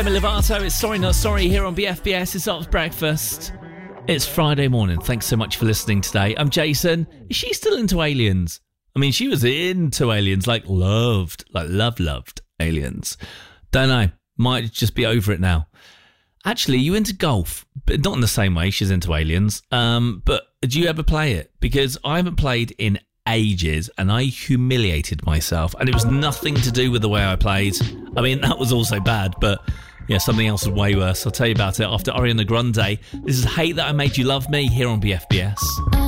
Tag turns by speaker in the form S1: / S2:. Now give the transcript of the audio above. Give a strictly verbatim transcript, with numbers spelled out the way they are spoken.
S1: Demi Lovato, it's Sorry Not Sorry here on B F B S. It's Ops Breakfast. It's Friday morning. Thanks so much for listening today. I'm Jason. Is she still into aliens? I mean, she was into aliens, like loved, like love, loved aliens. Don't know. Might just be over it now. Actually, you into golf, but not in the same way. She's into aliens. Um, but do you ever play it? Because I haven't played in ages and I humiliated myself, and it was nothing to do with the way I played. I mean, that was also bad, but yeah, something else was way worse. I'll tell you about it after Ariana Grande. This is Hate That I Made You Love Me here on B F B S.